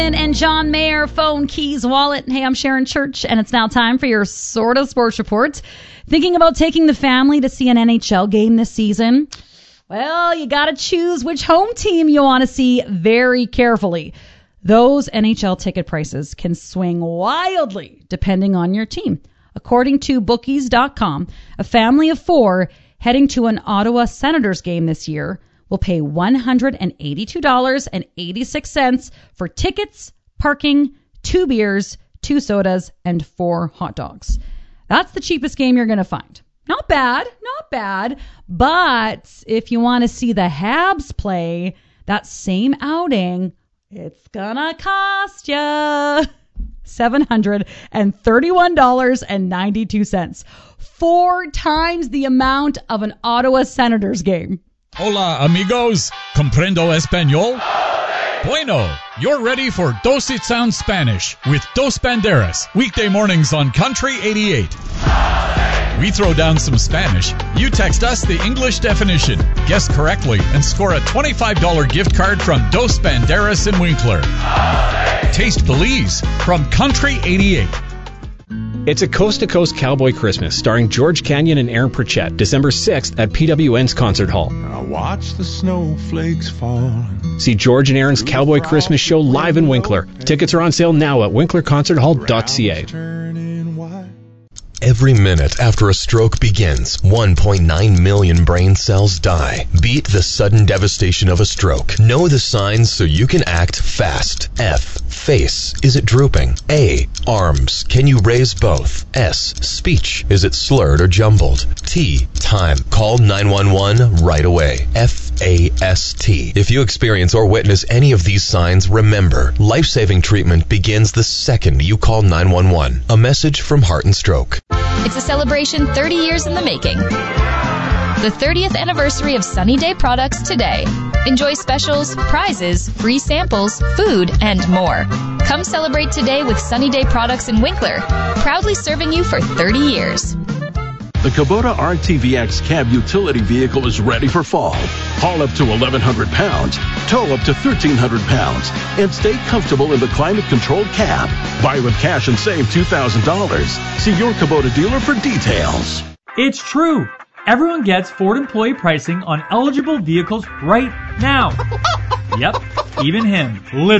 And John Mayer, phone, keys, wallet. Hey, I'm Sharon Church, and it's now time for your Sort of Sports Report. Thinking about taking the family to see an NHL game this season? Well, you got to choose which home team you want to see very carefully. Those NHL ticket prices can swing wildly depending on your team. According to bookies.com, a family of 4 heading to an Ottawa Senators game this year will pay $182.86 for tickets, parking, 2 beers, 2 sodas, and 4 hot dogs. That's the cheapest game you're going to find. Not bad. But if you want to see the Habs play that same outing, it's going to cost you $731.92. 4 times the amount of an Ottawa Senators game. Hola, amigos. Comprendo español? Bueno, you're ready for Dos It Sounds Spanish with Dos Banderas, weekday mornings on Country 88. We throw down some Spanish. You text us the English definition, guess correctly, and score a $25 gift card from Dos Banderas in Winkler. Taste Belize from Country 88. It's a coast-to-coast cowboy Christmas starring George Canyon and Aaron Pritchett, December 6th at PWN's Concert Hall. I watch the snowflakes fall. See George and Aaron's Cowboy Christmas show live in Winkler. Tickets are on sale now at winklerconcerthall.ca. Every minute after a stroke begins, 1.9 million brain cells die. Beat the sudden devastation of a stroke. Know the signs so you can act fast. F. Face. Is it drooping? A. Arms. Can you raise both? S. Speech. Is it slurred or jumbled? T. Time. Call 911 right away. FAST. If you experience or witness any of these signs, remember, life-saving treatment begins the second you call 911. A message from Heart and Stroke. It's a celebration 30 years in the making. The 30th anniversary of Sunny Day products today. Enjoy specials, prizes, free samples, food, and more. Come celebrate today with Sunny Day products in Winkler, proudly serving you for 30 years. The Kubota RTVX cab utility vehicle is ready for fall. Haul up to 1,100 pounds, tow up to 1,300 pounds, and stay comfortable in the climate-controlled cab. Buy with cash and save $2,000. See your Kubota dealer for details. It's true. Everyone gets Ford employee pricing on eligible vehicles right now. Yep, even him. Literally.